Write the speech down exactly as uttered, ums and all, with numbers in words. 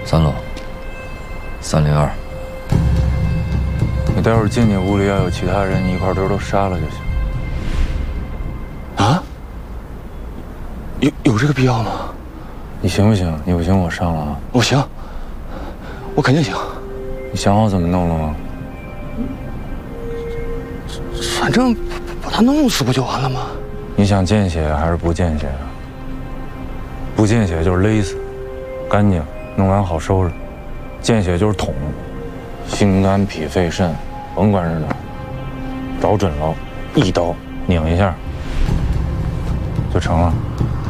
三楼，三零二。 你待会儿进去，屋里要有其他人，你一块堆都杀了就行。 啊？有有这个必要吗？ 你行不行？你不行，我上了啊。 我行，我肯定行。 你想好怎么弄了吗？ 反正把他弄死不就完了吗？ 你想见血还是不见血啊？不见血就是勒死，干净，弄完好收拾；见血就是捅，心肝脾肺肾，甭管是哪儿，找准了，一刀拧一下就成了。